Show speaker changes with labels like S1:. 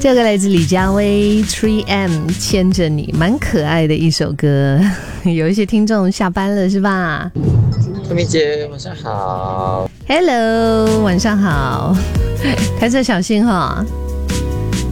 S1: 这个来自李佳薇 3M 牵着你，蛮可爱的一首歌。有一些听众下班了是吧？
S2: 慧明姐晚上好。
S1: Hello， 晚上好，开车小心哈。